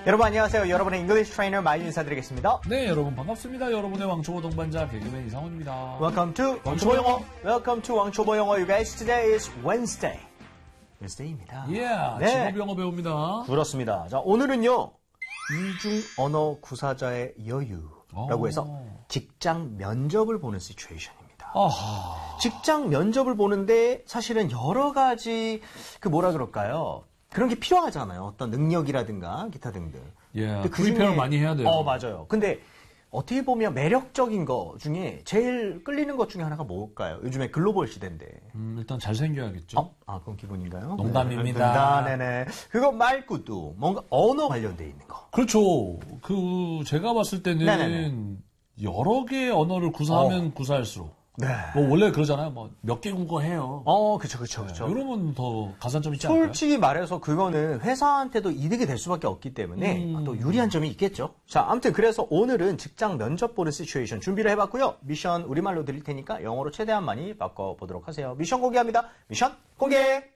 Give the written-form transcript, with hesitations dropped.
여러분 안녕하세요. 여러분의 잉글리시 트레이너 마이 인사드리겠습니다. 네, 여러분 반갑습니다. 여러분의 왕초보 동반자 개그맨 이상훈입니다. Welcome to 왕초보 영어. Welcome to 왕초보 영어. You guys, today is Wednesday. Wednesday입니다. 네. 직업 영어 배웁니다. 그렇습니다. 자, 오늘은요. 이중 언어 구사자의 여유라고 해서 직장 면접을 보는 시츄에이션입니다. 아하. 직장 면접을 보는데 사실은 여러 가지 뭐라 그럴까요? 그런 게 필요하잖아요. 어떤 능력이라든가 기타 등등. 예, 프리페어를 많이 해야 돼요. 맞아요. 근데 어떻게 보면 매력적인 거 중에 제일 끌리는 것 중에 하나가 뭘까요? 요즘에 글로벌 시대인데. 일단 잘생겨야겠죠. 그건 기본인가요? 농담입니다. 네네. 그거 말고도 뭔가 언어 관련돼 있는 거. 그렇죠. 제가 봤을 때는 네네네. 여러 개의 언어를 구사하면 구사할수록. 네. 뭐 원래 그러잖아요. 몇 개 국어 해요. 그쵸. 이러면 더 가산점이 있지 않을까요? 솔직히 말해서 그거는 회사한테도 이득이 될 수밖에 없기 때문에 또 유리한 점이 있겠죠. 자, 아무튼 그래서 오늘은 직장 면접 보는 시츄에이션 준비를 해봤고요. 미션 우리말로 드릴 테니까 영어로 최대한 많이 바꿔보도록 하세요. 미션 공개합니다. 미션 공개!